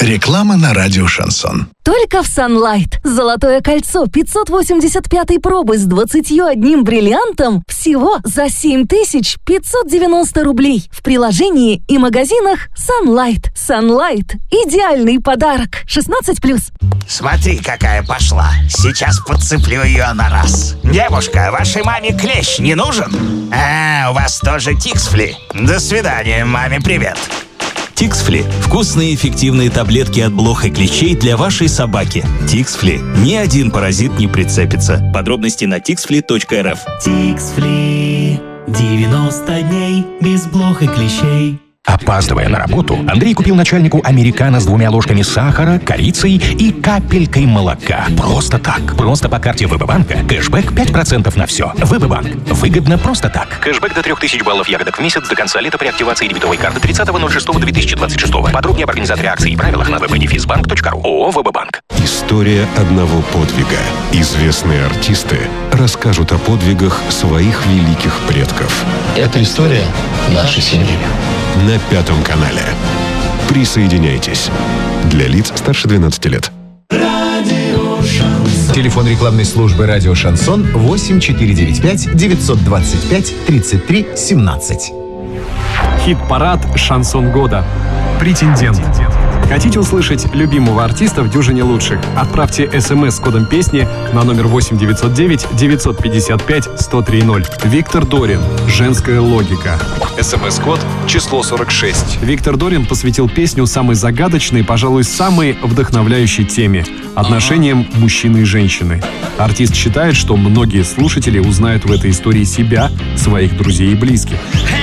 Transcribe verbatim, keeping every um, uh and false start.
Реклама на радио «Шансон». Только в Sunlight. Золотое кольцо пятьсот восемьдесят пятой пробы с двадцатью одним бриллиантом всего за семь тысяч пятьсот девяносто рублей. В приложении и магазинах Sunlight. Sunlight – идеальный подарок. шестнадцать плюс. Смотри, какая пошла. Сейчас подцеплю ее на раз. Девушка, вашей маме клещ не нужен? А, у вас тоже Тиксфли. До свидания, маме привет. Тиксфли – вкусные эффективные таблетки от блох и клещей для вашей собаки. Тиксфли – ни один паразит не прицепится. Подробности на тиксфли точка эр эф. Тиксфли. девяносто дней без блох и клещей. Опаздывая на работу, Андрей купил начальнику американо с двумя ложками сахара, корицей и капелькой молока. Просто так. Просто по карте ВТБ-банка. Кэшбэк пять процентов на все. ВТБ-банк. Выгодно просто так. Кэшбэк до трех тысяч баллов ягодок в месяц до конца лета при активации дебетовой карты тридцатого ноль шестого две тысячи двадцать шестого. Подробнее об организаторе акций и правилах на вэ бэ дефис банк точка ру. ООО «ВТБ-банк». История одного подвига. Известные артисты расскажут о подвигах своих великих предков. Это история нашей семьи. На Пятом канале. Присоединяйтесь. Для лиц старше двенадцати лет. Телефон рекламной службы «Радио Шансон» восемь четыре девять пять девятьсот двадцать пять тридцать три семнадцать. Хит-парад «Шансон года». Претендент. Хотите услышать любимого артиста в дюжине лучших? Отправьте смс с кодом песни на номер восемь девятьсот девять девятьсот пятьдесят пять сто три ноль. Виктор Дорин. «Женская логика». СМС-код число сорок шесть. Виктор Дорин посвятил песню самой загадочной, пожалуй, самой вдохновляющей теме – отношениям мужчины и женщины. Артист считает, что многие слушатели узнают в этой истории себя, своих друзей и близких.